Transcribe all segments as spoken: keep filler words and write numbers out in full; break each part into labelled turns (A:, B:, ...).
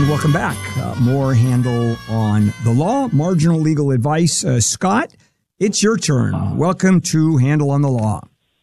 A: welcome back. Uh, more Handel on the Law, marginal legal advice. Uh, Scott, it's your turn. Welcome to Handel on the Law.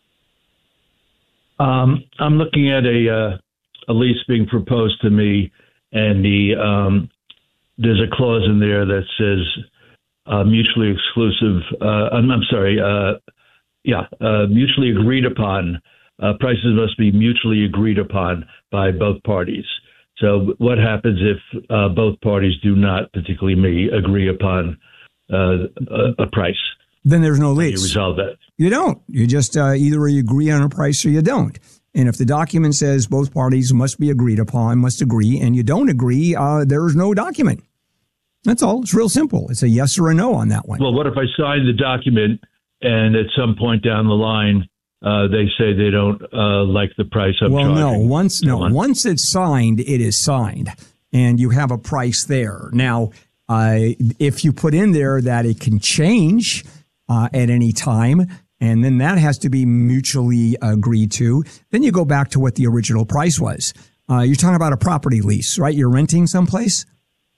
B: Um, I'm looking at a uh, a lease being proposed to me, and the um, there's a clause in there that says uh, mutually exclusive. Uh, I'm, I'm sorry. Uh, yeah, uh, mutually agreed upon. Uh, prices must be mutually agreed upon by both parties. So what happens if uh, both parties do not, particularly me, agree upon uh, a, a price?
A: Then there's no
B: How do
A: lease.
B: you resolve that?
A: You don't. You just uh, either you agree on a price or you don't. And if the document says both parties must be agreed upon, must agree, and you don't agree, uh, there's no document. That's all. It's real simple. It's a yes or a no on that one.
B: Well, what if I sign the document and at some point down the line, Uh, they say they don't uh, like the price I'm
A: well,
B: charging.
A: no. Once no, once it's signed, it is signed, and you have a price there. Now, uh, if you put in there that it can change uh, at any time, and then that has to be mutually agreed to, then you go back to what the original price was. Uh, you're talking about a property lease, right? You're renting someplace?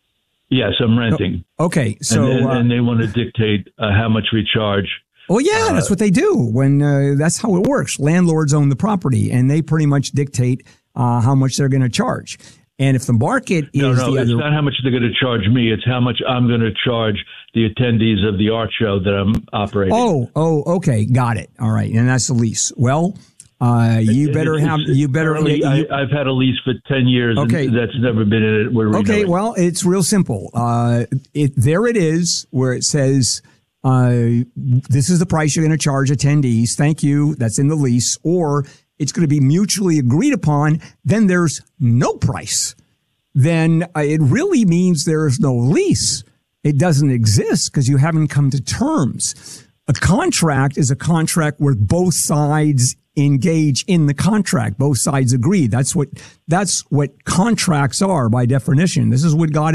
B: Yes, I'm renting.
A: Okay, so
B: and, and,
A: uh,
B: and they want to dictate uh, how much we charge.
A: Well, yeah, that's what they do. When uh, that's how it works. Landlords own the property, and they pretty much dictate uh, how much they're going to charge. And if the market is
B: no, no,
A: the
B: it's
A: other,
B: not how much they're going to charge me. It's how much I'm going to charge the attendees of the art show that I'm operating.
A: Oh, oh, okay, got it. All right, and that's the lease. Well, uh, you
B: it,
A: better
B: it's,
A: have you better.
B: You, I, I've had a lease for ten years.
A: Okay,
B: and that's never been in it. We're
A: okay.
B: renewing.
A: Well, it's real simple. Uh, it there it is where it says. Uh, this is the price you're going to charge attendees. Thank you. That's in the lease. Or it's going to be mutually agreed upon. Then there's no price. Then uh, it really means there is no lease. It doesn't exist because you haven't come to terms. A contract is a contract where both sides engage in the contract. Both sides agree. That's what, that's what contracts are by definition. This is what God